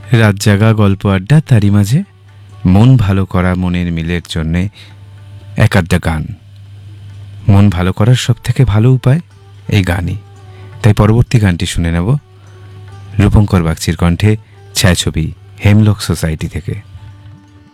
রাত জাগা গল্প আড্ডা, তারই মাঝে মন ভালো করা, মনের মিলের জন্যে এক আড্ডা গান। মন ভালো করার সব থেকে ভালো উপায় এই গানই। তাই পরবর্তী গানটি শুনে নেব রূপঙ্কর বাগচির কণ্ঠে, ছায়াছবি হেমলক সোসাইটি থেকে।